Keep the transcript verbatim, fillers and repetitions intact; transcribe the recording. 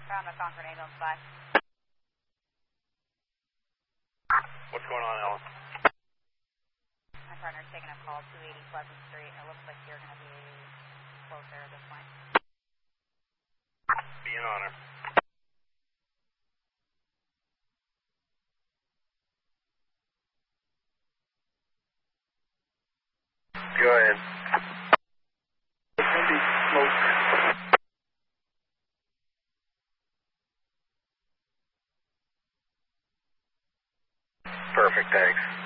Found the Concord ambulance five. What's going on, Ellen? My partner's taking a call, two eighty Pleasant Street, and it looks like you're going to be close there at this point. Be an honor. Go ahead. It's going to be smoke. Perfect, thanks.